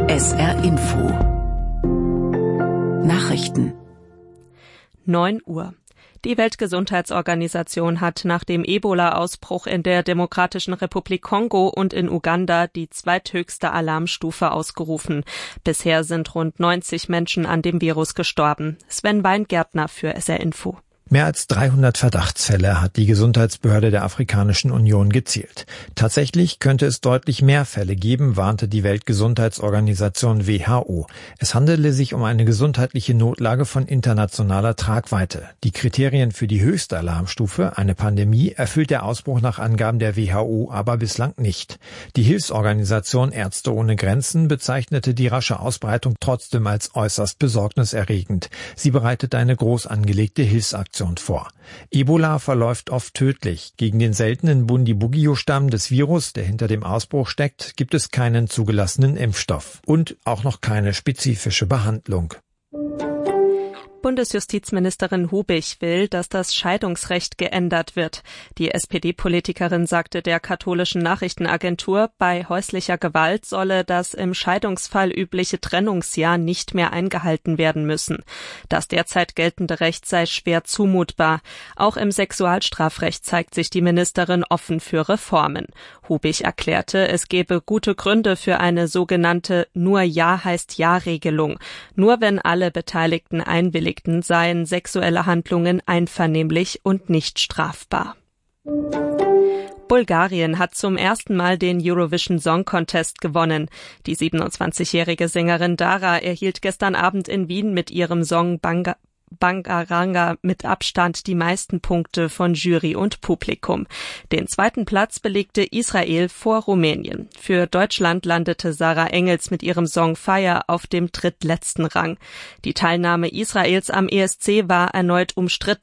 SR Info Nachrichten 9 Uhr. Die Weltgesundheitsorganisation hat nach dem Ebola-Ausbruch in der Demokratischen Republik Kongo und in Uganda die zweithöchste Alarmstufe ausgerufen. Bisher sind rund 90 Menschen an dem Virus gestorben. Sven Weingärtner für SR Info. Mehr als 300 Verdachtsfälle hat die Gesundheitsbehörde der Afrikanischen Union gezählt. Tatsächlich könnte es deutlich mehr Fälle geben, warnte die Weltgesundheitsorganisation WHO. Es handele sich um eine gesundheitliche Notlage von internationaler Tragweite. Die Kriterien für die höchste Alarmstufe, eine Pandemie, erfüllt der Ausbruch nach Angaben der WHO aber bislang nicht. Die Hilfsorganisation Ärzte ohne Grenzen bezeichnete die rasche Ausbreitung trotzdem als äußerst besorgniserregend. Sie bereitet eine groß angelegte Hilfsaktion vor. Ebola verläuft oft tödlich. Gegen den seltenen Bundibugyo-Stamm des Virus, der hinter dem Ausbruch steckt, gibt es keinen zugelassenen Impfstoff und auch noch keine spezifische Behandlung. Bundesjustizministerin Hubich will, dass das Scheidungsrecht geändert wird. Die SPD-Politikerin sagte der katholischen Nachrichtenagentur, bei häuslicher Gewalt solle das im Scheidungsfall übliche Trennungsjahr nicht mehr eingehalten werden müssen. Das derzeit geltende Recht sei schwer zumutbar. Auch im Sexualstrafrecht zeigt sich die Ministerin offen für Reformen. Hubich erklärte, es gebe gute Gründe für eine sogenannte Nur Ja heißt Ja-Regelung. Nur wenn alle Beteiligten einwilligen, seien sexuelle Handlungen einvernehmlich und nicht strafbar. Bulgarien hat zum ersten Mal den Eurovision Song Contest gewonnen. Die 27-jährige Sängerin Dara erhielt gestern Abend in Wien mit ihrem Song Bangaranga mit Abstand die meisten Punkte von Jury und Publikum. Den zweiten Platz belegte Israel vor Rumänien. Für Deutschland landete Sarah Engels mit ihrem Song Fire auf dem drittletzten Rang. Die Teilnahme Israels am ESC war erneut umstritten.